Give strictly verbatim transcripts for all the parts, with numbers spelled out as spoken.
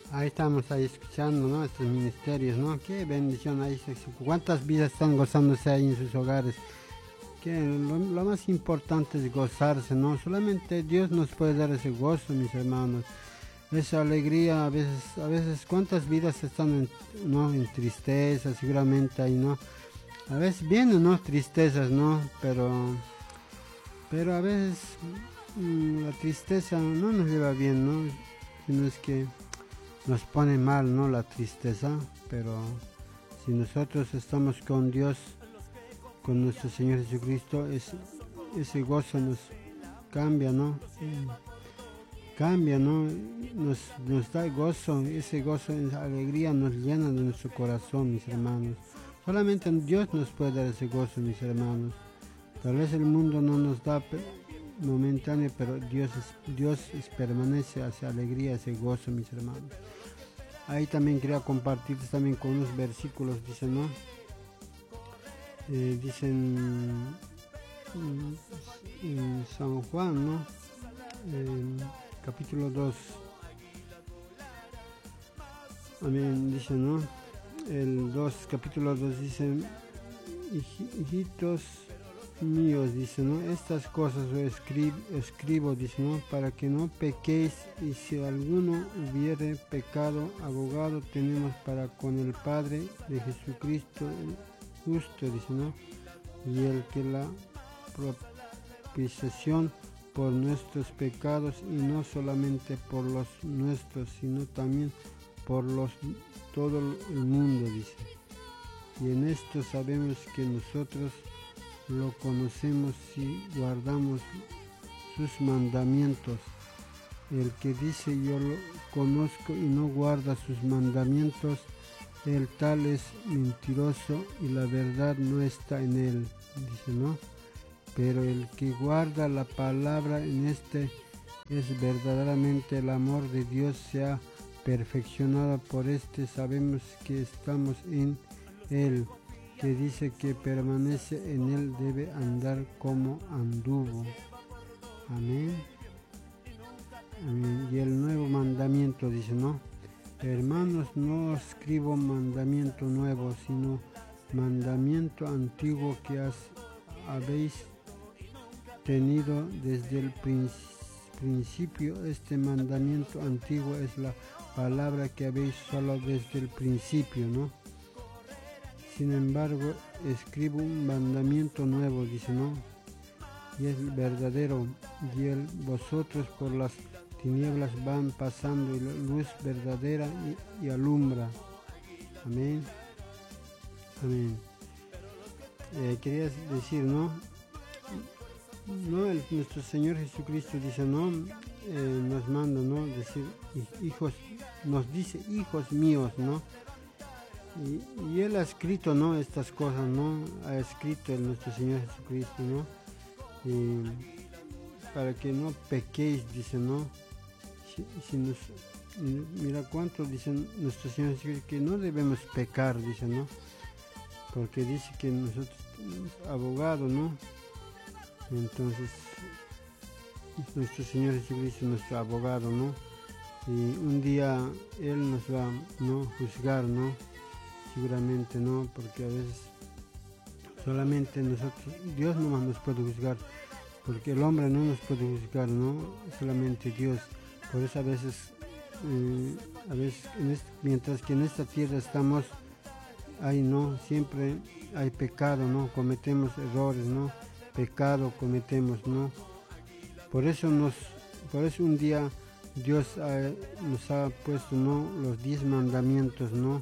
Ahí estamos ahí escuchando, ¿no? Estos ministerios, ¿no? Qué bendición ahí. ¿Cuántas vidas están gozándose ahí en sus hogares? Que lo, lo más importante es gozarse, ¿no? Solamente Dios nos puede dar ese gozo, mis hermanos. Esa alegría, a veces, a veces cuántas vidas están en, ¿no? en tristeza, seguramente ahí, ¿no? A veces vienen, ¿no? Tristezas, ¿no? Pero, pero a veces mmm, la tristeza no nos lleva bien, ¿no? Sino es que nos pone mal, ¿no? La tristeza, pero si nosotros estamos con Dios, con nuestro Señor Jesucristo, es, ese gozo nos cambia, ¿no? Cambia, ¿no? Nos, nos da gozo, ese gozo, esa alegría nos llena de nuestro corazón, mis hermanos. Solamente Dios nos puede dar ese gozo, mis hermanos. Tal vez el mundo no nos da momentáneo, pero Dios, es, Dios es, permanece hacia alegría, ese gozo, mis hermanos. Ahí también quería compartir también con unos versículos, dicen, ¿no? Eh, dicen en San Juan, ¿no? En capítulo dos. Amén, dice, ¿no? El dos, capítulo dos dice, hijitos míos, dice, ¿no? Estas cosas os escribo, escribo, dice, ¿no? Para que no pequéis, y si alguno hubiere pecado, abogado tenemos para con el Padre de Jesucristo justo, dice, ¿no? Y el que la propiciación por nuestros pecados, y no solamente por los nuestros, sino también por los todo el mundo, dice. Y en esto sabemos que nosotros lo conocemos si guardamos sus mandamientos. El que dice yo lo conozco y no guarda sus mandamientos, el tal es mentiroso y la verdad no está en él, dice, ¿no? Pero el que guarda la palabra, en este es verdaderamente el amor de Dios se ha perfeccionado. Por este sabemos que estamos en él. Que dice que permanece en él debe andar como anduvo. Amén. Amén. Y el nuevo mandamiento dice, ¿no? Hermanos, no escribo mandamiento nuevo, sino mandamiento antiguo que has, habéis tenido desde el principio. Este mandamiento antiguo es la palabra que habéis solo desde el principio, ¿no? Sin embargo, escribo un mandamiento nuevo, dice, ¿no? Y es verdadero, y el vosotros por las tinieblas van pasando, y la luz verdadera y, y alumbra. Amén. Amén. Eh, quería decir, ¿no? No, el, nuestro Señor Jesucristo dice, ¿no? Eh, nos manda, ¿no? Decir, hijos, nos dice, hijos míos, ¿no? Y, y Él ha escrito, ¿no? Estas cosas, ¿no? Ha escrito el nuestro Señor Jesucristo, ¿no? Y para que no pequéis, dice, ¿no? Si, si nos, mira cuánto dicen nuestro Señor Jesucristo que no debemos pecar, dice, ¿no? Porque dice que nosotros, abogado, ¿no? Entonces, nuestro Señor Jesucristo es nuestro abogado, ¿no? Y un día Él nos va, ¿no? Juzgar, ¿no? Seguramente, ¿no? Porque a veces solamente nosotros, Dios no nos puede juzgar, porque el hombre no nos puede juzgar, ¿no? Solamente Dios. Por eso a veces, eh, a veces en este, mientras que en esta tierra estamos, hay, ¿no? Siempre hay pecado, ¿no? Cometemos errores, ¿no? Pecado cometemos, ¿no? Por eso nos, por eso un día Dios ha, nos ha puesto, ¿no? Los diez mandamientos, ¿no?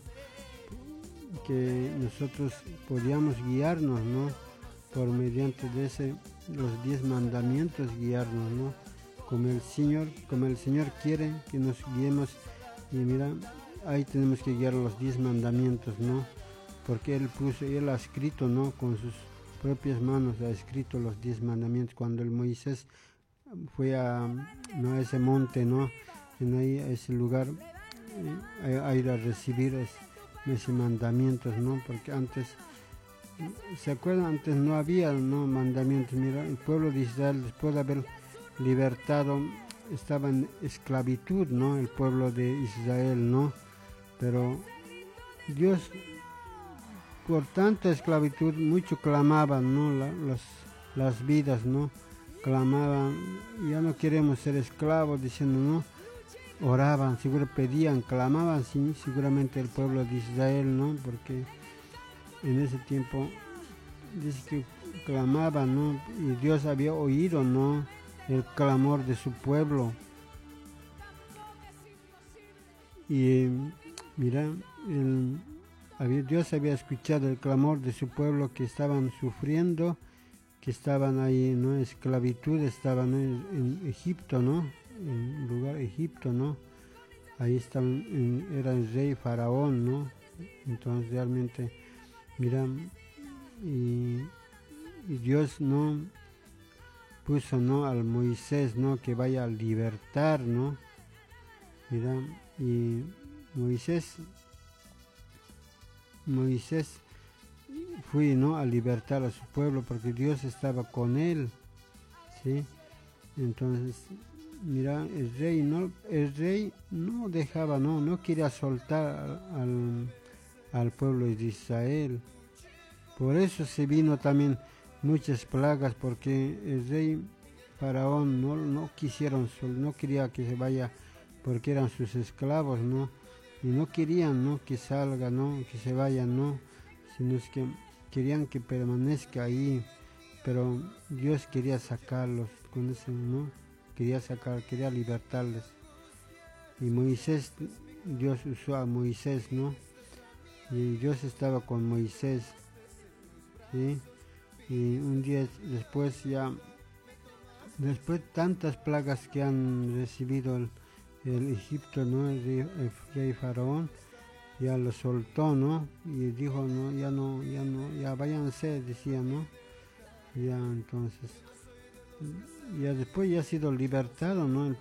Que nosotros podíamos guiarnos, ¿no? Por mediante de ese, los diez mandamientos guiarnos, ¿no? Como el Señor, como el Señor quiere que nos guiemos, y mira, ahí tenemos que guiar los diez mandamientos, ¿no? Porque Él puso, Él ha escrito, ¿no? Con sus propias manos ha escrito los diez mandamientos. Cuando el Moisés fue a, ¿no? a ese monte, ¿no? En ahí, a ese lugar, eh, a, a ir a recibir es, ese mandamientos, ¿no? Porque antes, ¿se acuerdan? Antes no había, ¿no? Mandamientos. Mira, el pueblo de Israel, después de haber libertado estaba en esclavitud, ¿no? El pueblo de Israel, ¿no? Pero Dios, por tanta esclavitud, mucho clamaban, ¿no? La, las, las vidas, ¿no? Clamaban, ya no queremos ser esclavos, diciendo, ¿no? Oraban, seguro pedían, clamaban, sí, seguramente el pueblo de Israel, ¿no? Porque en ese tiempo dice que clamaban, ¿no? Y Dios había oído, ¿no? El clamor de su pueblo. Y mira, el, había, Dios había escuchado el clamor de su pueblo que estaban sufriendo, que estaban ahí, ¿no? Esclavitud, estaban, ¿no? en, en Egipto, ¿no? En lugar Egipto, ¿no? Ahí estaban, en, era el rey Faraón, ¿no? Entonces realmente, mira, y, y Dios, ¿no? Puso, ¿no? Al Moisés, ¿no? Que vaya a libertar, ¿no? Mira, y Moisés, Moisés fue, ¿no? A libertar a su pueblo porque Dios estaba con él, ¿sí? Entonces, mira, el rey no, el rey no dejaba, no, no quería soltar al, al pueblo de Israel. Por eso se vino también muchas plagas, porque el rey Faraón no, no quisieron, no quería que se vaya, porque eran sus esclavos, ¿no? Y no querían, ¿no? Que salga, ¿no? Que se vayan, ¿no? Sino es que querían que permanezca ahí, pero Dios quería sacarlos con ese, ¿no? Quería sacar, quería libertarles. Y Moisés, Dios usó a Moisés, ¿no? Y Dios estaba con Moisés, ¿sí? Y un día después ya, después de tantas plagas que han recibido el, el Egipto, ¿no? El rey, el rey Faraón, ya lo soltó, ¿no? Y dijo, no, ya no, ya no, ya váyanse, decía, ¿no? Ya entonces, ya después ya ha sido libertado, ¿no? El